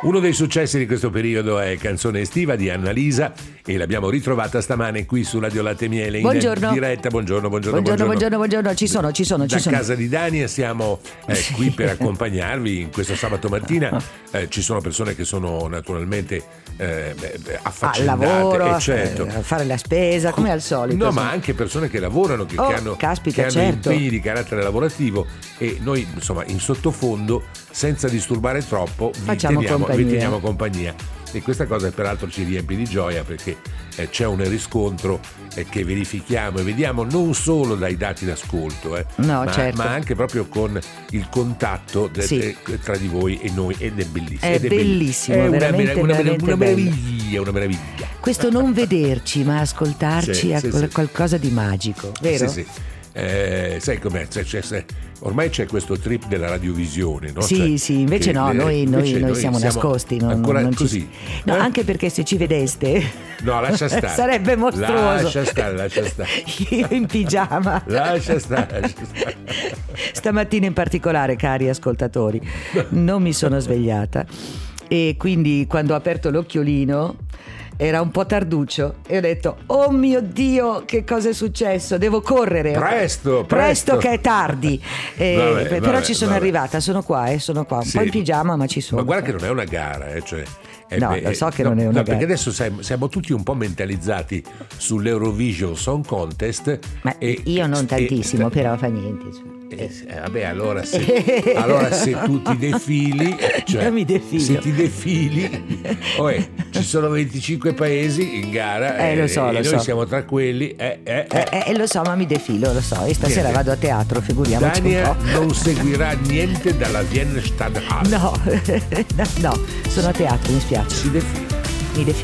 Uno dei successi di questo periodo è Canzone estiva di Annalisa e l'abbiamo ritrovata stamane qui su Radio Latte e Miele in diretta. Buongiorno. Ci sono. Da casa di Dani siamo qui per accompagnarvi in questo sabato mattina. Ci sono persone che sono naturalmente affaccendate al lavoro, certo. a fare la spesa come al solito. No, ma anche persone che lavorano, che hanno certo. impegni di carattere lavorativo, e noi insomma in sottofondo, senza disturbare troppo, vi teniamo compagnia. E questa cosa peraltro ci riempie di gioia, perché c'è un riscontro che verifichiamo e vediamo non solo dai dati d'ascolto, certo. ma anche proprio con il contatto tra di voi e noi, ed è bellissimo. È bellissimo, è una meraviglia. Questo non vederci ma ascoltarci è qualcosa di magico, vero? Sì. Sai com'è? Ormai c'è questo trip della radiovisione, no? Sì, invece no, noi siamo nascosti. Ancora non così. No, anche perché se ci vedeste. No, lascia stare. Sarebbe mostruoso. Lascia stare. Io in pigiama. Lascia stare. Stamattina in particolare, cari ascoltatori, non mi sono svegliata e quindi quando ho aperto l'occhiolino era un po' tarduccio e ho detto: oh mio Dio, che cosa è successo? Devo correre presto che è tardi. Però ci sono arrivata, sono qua, un po' in pigiama, ma ci sono. Ma guarda che non è una gara, cioè. Lo so che non è una gara. Perché adesso siamo tutti un po' mentalizzati sull'Eurovision Song Contest. Ma io non tantissimo, però fa niente. Allora se tu ti defili, io mi defilo. Se ti defili, ci sono 25 paesi in gara, lo so, e noi siamo tra quelli. Lo so, ma mi defilo, lo so. E stasera vado a teatro, figuriamoci. Dania un po'. non seguirà niente dalla Wiener Stadthalle. No, sono a teatro, mi spiace. Si defila. Mi defilo.